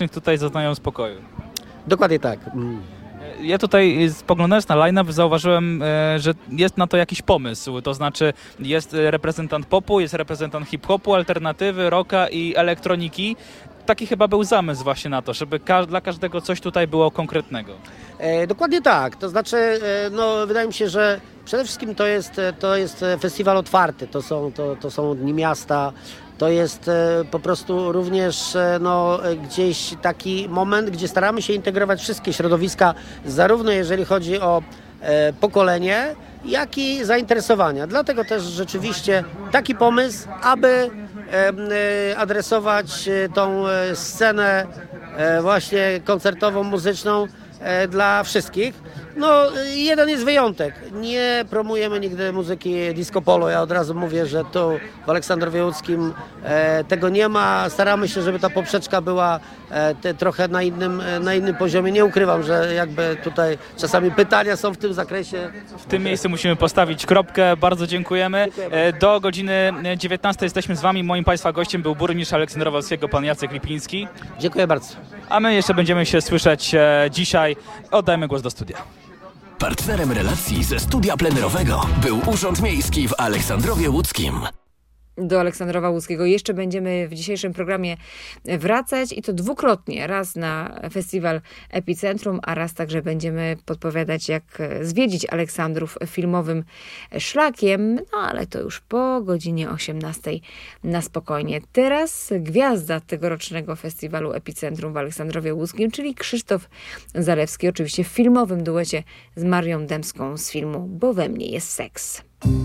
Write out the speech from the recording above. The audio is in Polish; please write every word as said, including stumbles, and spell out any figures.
tutaj zaznają spokoju. Dokładnie tak. Ja tutaj spoglądając na line-up zauważyłem, że jest na to jakiś pomysł, to znaczy jest reprezentant popu, jest reprezentant hip-hopu, alternatywy, rocka i elektroniki. Taki chyba był zamysł właśnie na to, żeby ka- dla każdego coś tutaj było konkretnego. E, dokładnie tak, to znaczy e, no, wydaje mi się, że przede wszystkim to jest, to jest festiwal otwarty, to są, to, to są Dni Miasta, to jest e, po prostu również e, no, gdzieś taki moment, gdzie staramy się integrować wszystkie środowiska, zarówno jeżeli chodzi o e, pokolenie, jak i zainteresowania. Dlatego też rzeczywiście taki pomysł, aby e, e, adresować tą e, scenę e, właśnie koncertową, muzyczną e, dla wszystkich. No, jeden jest wyjątek. Nie promujemy nigdy muzyki disco polo. Ja od razu mówię, że tu w Aleksandrowie Łódzkim e, tego nie ma. Staramy się, żeby ta poprzeczka była e, te, trochę na innym, na innym poziomie. Nie ukrywam, że jakby tutaj czasami pytania są w tym zakresie. W tym miejscu musimy postawić kropkę. Bardzo dziękujemy. E, do godziny dziewiętnastej jesteśmy z Wami. Moim Państwa gościem był burmistrz Aleksandrowa Łódzkiego, pan Jacek Lipiński. Dziękuję bardzo. A my jeszcze będziemy się słyszeć e, dzisiaj. Oddajmy głos do studia. Partnerem relacji ze studia plenerowego był Urząd Miejski w Aleksandrowie Łódzkim. Do Aleksandrowa Łódzkiego jeszcze będziemy w dzisiejszym programie wracać i to dwukrotnie. Raz na festiwal Epicentrum, a raz także będziemy podpowiadać, jak zwiedzić Aleksandrów filmowym szlakiem. No ale to już po godzinie osiemnastej na spokojnie. Teraz gwiazda tegorocznego festiwalu Epicentrum w Aleksandrowie Łódzkim, czyli Krzysztof Zalewski, oczywiście w filmowym duecie z Marią Dębską z filmu Bo we mnie jest seks.